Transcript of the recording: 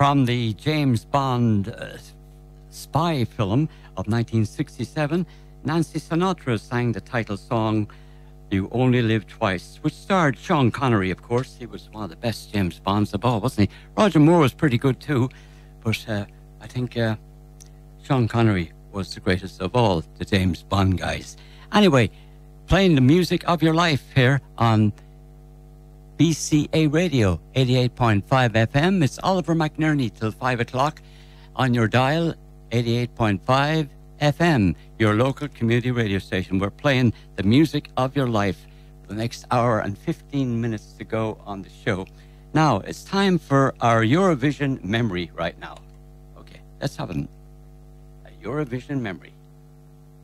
From the James Bond spy film of 1967, Nancy Sinatra sang the title song, You Only Live Twice, which starred Sean Connery, of course. He was one of the best James Bonds of all, wasn't he? Roger Moore was pretty good too, but I think Sean Connery was the greatest of all the James Bond guys. Anyway, playing the music of your life here on BCA Radio, 88.5 FM. It's Oliver McNerney till 5 o'clock on your dial, 88.5 FM, your local community radio station. We're playing the music of your life for the next hour and 15 minutes to go on the show. Now, it's time for our Eurovision memory right now. Okay, let's have a Eurovision memory.